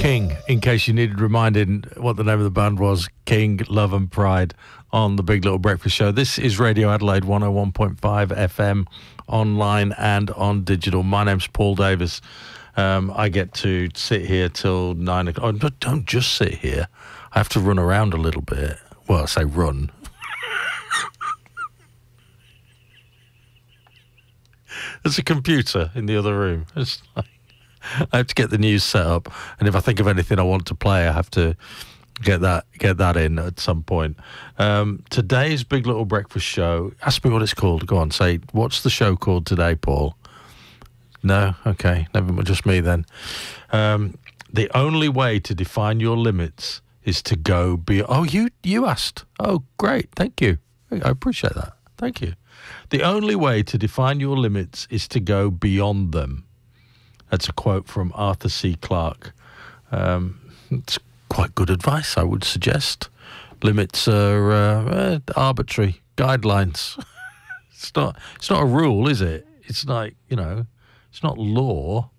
King, in case you needed reminding what the name of the band was. King, Love and Pride on the Big Little Breakfast Show. This is Radio Adelaide 101.5 FM, online and on digital. My name's Paul Davis. I get to sit here till 9 o'clock. Oh, but don't just sit here. I have to run around a little bit. Well, I say run. There's a computer in the other room. It's like, I have to get the news set up, and if I think of anything I want to play, I have to get that in at some point. Today's Big Little Breakfast Show. Ask me what it's called. Go on, say, what's the show called today, Paul? No? Okay, never mind, just me then. The only way to define your limits is to go beyond. Oh, you asked. Oh, great, thank you. I appreciate that. Thank you. The only way to define your limits is to go beyond them. That's a quote from Arthur C. Clarke. It's quite good advice, I would suggest. Limits are arbitrary guidelines. It's not a rule, is it? It's like, it's not law.